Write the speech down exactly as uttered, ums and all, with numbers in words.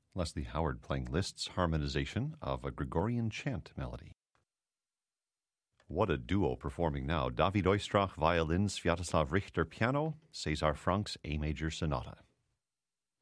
Leslie Howard playing Liszt's harmonization of a Gregorian chant melody. What a duo performing now. David Oistrakh, violin, Sviatoslav Richter, piano, César Franck's A Major Sonata.